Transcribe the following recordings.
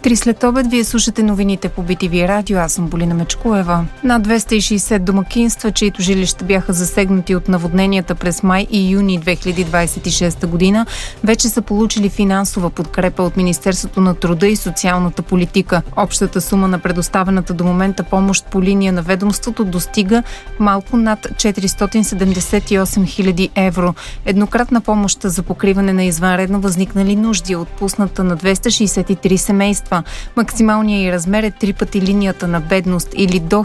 3 след обед, вие слушате новините по BTV радио, аз съм Полина Мечкоева. Над 260 домакинства, чието жилища бяха засегнати от наводненията през май и юни 2026 година, вече са получили финансова подкрепа от Министерството на труда и социалната политика. Общата сума на предоставената до момента помощ по линия на ведомството достига малко над 478 000 евро. Еднократна помощ за покриване на извънредно възникнали нужди, отпусната на 263 семейства. Максималният й размер е 3 пъти линията на бедност или до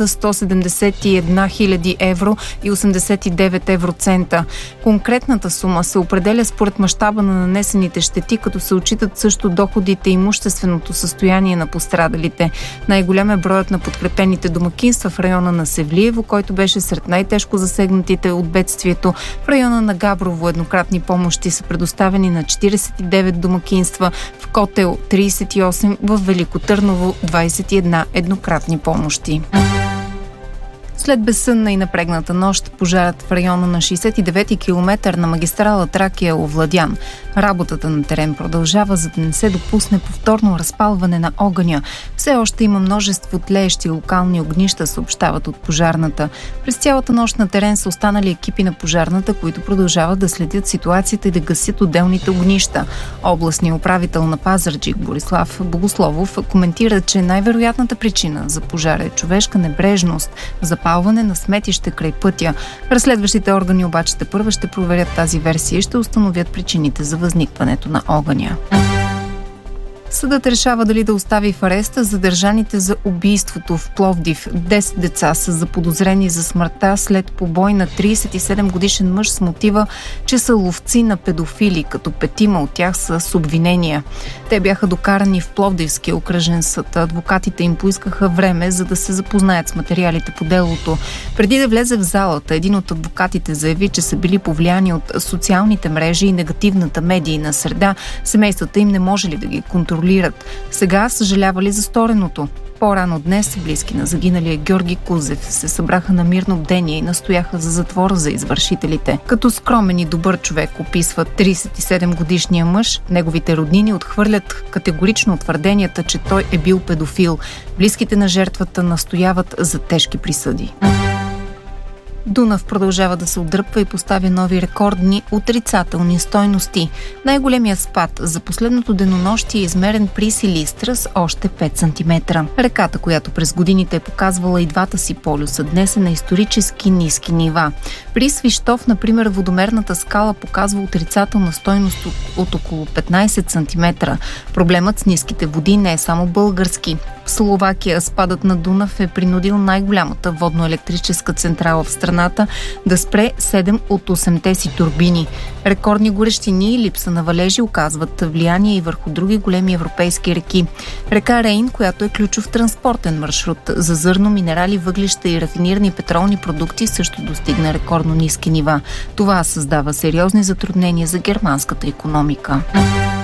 1171 000 евро и 89 евроцента. Конкретната сума се определя според мащаба на нанесените щети, като се отчитат също доходите и имущественото състояние на пострадалите. Най-голям е броят на подкрепените домакинства в района на Севлиево, който беше сред най-тежко засегнатите от бедствието. В района на Габрово еднократни помощи са предоставени на 49 домакинства, в Котел 38, в Велико Търново 21 еднократни помощи. След безсънна и напрегната нощ, пожарът в района на 69-ти километър на магистрала Тракия е овладян. Работата на терен продължава, за да не се допусне повторно разпалване на огъня. Все още има множество тлеещи локални огнища, съобщават от пожарната. През цялата нощ на терен са останали екипи на пожарната, които продължават да следят ситуацията и да гасят отделните огнища. Областният управител на Пазарджик Борислав Богословов коментира, че най-вероятната причина за пожара е човешка небрежност, запалване на сметище край пътя. Разследващите органи обаче тепърва ще проверят тази версия и ще установят причините за възникването на огъня. Съдът решава дали да остави в ареста задържаните за убийството в Пловдив. 10 деца са заподозрени за смъртта след побой на 37-годишен мъж с мотива, че са ловци на педофили, като 5 от тях са с обвинения. Те бяха докарани в Пловдивския окръжен съд. Адвокатите им поискаха време, за да се запознаят с материалите по делото. Преди да влезе в залата, един от адвокатите заяви, че са били повлияни от социалните мрежи и негативната медийна среда. Семействата им не можели да ги контролират. Сега съжалявали за стореното. По-рано днес близки на загиналия Георги Кузев се събраха на мирно бдение и настояха за затвора за извършителите. Като скромен и добър човек описва 37-годишния мъж, неговите роднини отхвърлят категорично твърденията, че той е бил педофил. Близките на жертвата настояват за тежки присъди. Дунав продължава да се отдръпва и поставя нови рекордни отрицателни стойности. Най-големият спад за последното денонощие е измерен при Силистра с още 5 см. Реката, която през годините е показвала и двата си полюса, днес е на исторически ниски нива. При Свищов, например, водомерната скала показва отрицателна стойност от около 15 см. Проблемът с ниските води не е само български. В Словакия спадът на Дунав е принудил най-голямата водно-електрическа централа в страната да спре 7 от 8-те си турбини. Рекордни горещини и липса на валежи оказват влияние и върху други големи европейски реки. Река Рейн, която е ключов транспортен маршрут за зърно, минерали, въглища и рафинирани петролни продукти, също достигна рекордно ниски нива. Това създава сериозни затруднения за германската икономика.